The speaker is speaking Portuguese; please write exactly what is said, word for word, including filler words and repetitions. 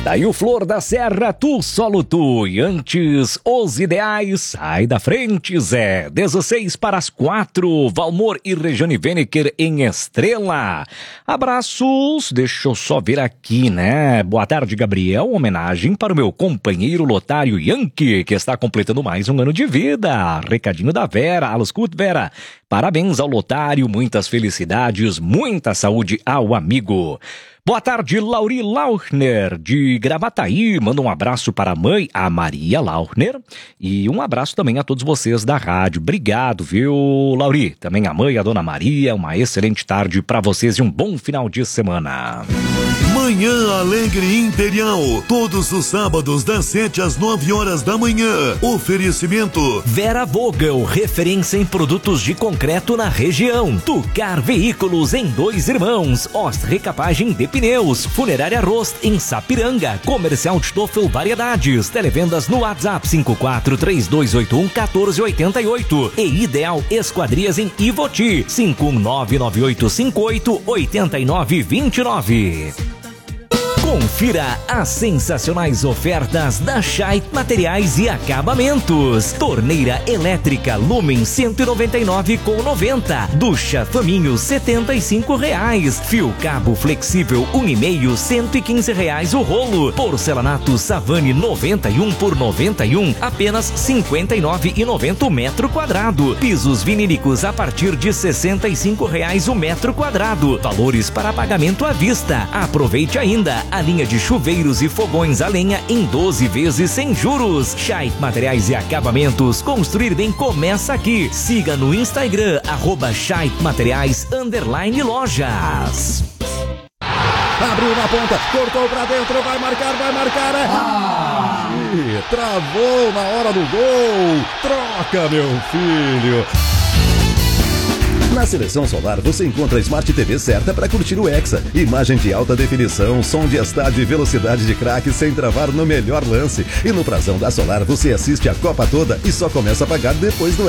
Daí o Flor da Serra, tu solo tu. E antes, os ideais, sai da frente, Zé. dezesseis para as quatro, Valmor e Regiane Veneker em Estrela. Abraços, deixa eu só ver aqui, né? Boa tarde, Gabriel. Homenagem para o meu companheiro Lotário Yankee, que está completando mais um ano de vida. Recadinho da Vera. Aluscut, Vera. Parabéns ao Lotário, muitas felicidades, muita saúde ao amigo. Boa tarde, Lauri Lauchner, de Gravataí. Manda um abraço para a mãe, a Maria Lauchner. E um abraço também a todos vocês da rádio. Obrigado, viu, Lauri? Também a mãe, a dona Maria. Uma excelente tarde para vocês e um bom final de semana. Manhã Alegre Imperial. Todos os sábados, das sete às nove horas da manhã. Oferecimento Vera Vogel, referência em produtos de concreto na região. Tucar Veículos em Dois Irmãos. Ost Recapagem de Pneus. Funerária Rost em Sapiranga. Comercial de Stoffel Variedades. Televendas no WhatsApp cinco quatro três dois oito um um quatro oito oito. E Ideal Esquadrias em Ivoti. cinco um nove nove oito cinco oito oito nove dois nove. Confira as sensacionais ofertas da Scheidt Materiais e Acabamentos. Torneira elétrica Lumen cento e noventa e nove reais com noventa centavos. Ducha Faminho setenta e cinco reais. Fio cabo flexível um e meio, cento e quinze reais o rolo. Porcelanato Savane noventa e um por noventa e um, apenas cinquenta e nove reais e noventa centavos o metro quadrado. Pisos vinílicos a partir de sessenta e cinco reais o metro quadrado. Valores para pagamento à vista. Aproveite ainda a linha de chuveiros e fogões a lenha em doze vezes sem juros. Scheidt Materiais e Acabamentos. Construir bem começa aqui. Siga no Instagram, arroba Scheidt Materiais, underline lojas. Abriu na ponta, cortou pra dentro, vai marcar, vai marcar. É... Ah! Ih, travou na hora do gol. Troca, meu filho. Na Seleção Solar você encontra a Smart T V certa para curtir o Hexa. Imagem de alta definição, som de estádio e velocidade de craque sem travar no melhor lance. E no prazão da Solar você assiste a Copa toda e só começa a pagar depois do